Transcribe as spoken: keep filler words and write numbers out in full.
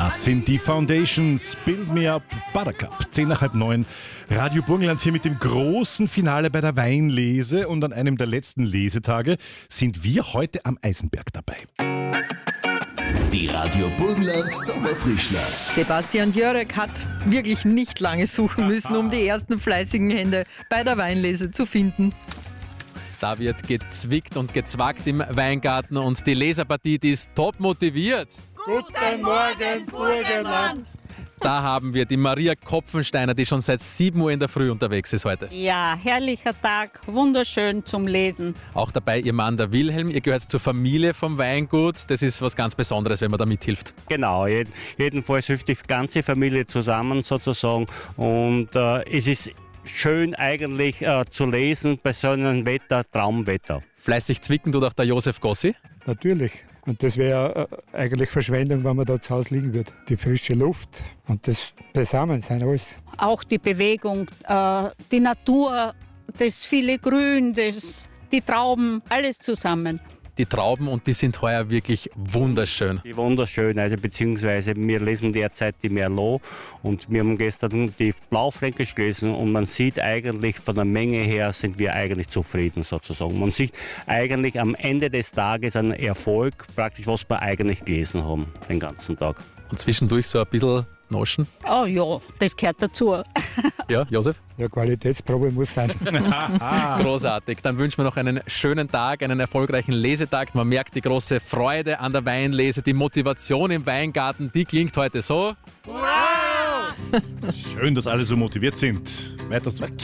Das sind die Foundations, Build Me Up, Buttercup, zehn nach halb neun. Radio Burgenland hier mit dem großen Finale bei der Weinlese und an einem der letzten Lesetage sind wir heute am Eisenberg dabei. Die Radio Burgenland Sommerfrischler. Sebastian Jörek hat wirklich nicht lange suchen müssen, um die ersten fleißigen Hände bei der Weinlese zu finden. Da wird gezwickt und gezwackt im Weingarten und die Leserpartie, die ist top motiviert. Guten Morgen, Burgenland! Da haben wir die Maria Kopfensteiner, die schon seit sieben Uhr in der Früh unterwegs ist heute. Ja, herrlicher Tag, wunderschön zum Lesen. Auch dabei ihr Mann, der Wilhelm. Ihr gehört zur Familie vom Weingut. Das ist was ganz Besonderes, wenn man da mithilft. Genau, jeden, jedenfalls hilft die ganze Familie zusammen sozusagen. Und äh, es ist schön eigentlich äh, zu lesen bei so einem Wetter, Traumwetter. Fleißig zwicken tut auch der Josef Gossi. Natürlich. Und das wäre äh, eigentlich Verschwendung, wenn man da zu Hause liegen würde. Die frische Luft und das Beisammensein, alles. Auch die Bewegung, äh, die Natur, das viele Grün, das, die Trauben, alles zusammen. Die Trauben, und die sind heuer wirklich wunderschön. Die wunderschön, also beziehungsweise wir lesen derzeit die Merlot und wir haben gestern die Blaufränkisch gelesen und man sieht eigentlich von der Menge her sind wir eigentlich zufrieden sozusagen. Man sieht eigentlich am Ende des Tages einen Erfolg, praktisch was wir eigentlich gelesen haben den ganzen Tag. Und zwischendurch so ein bisschen naschen. Oh ja, das gehört dazu. Ja, Josef? Ja, Qualitätsprobe muss sein. Großartig. Dann wünschen wir noch einen schönen Tag, einen erfolgreichen Lesetag. Man merkt die große Freude an der Weinlese, die Motivation im Weingarten, die klingt heute so. Schön, dass alle so motiviert sind. Weiter so.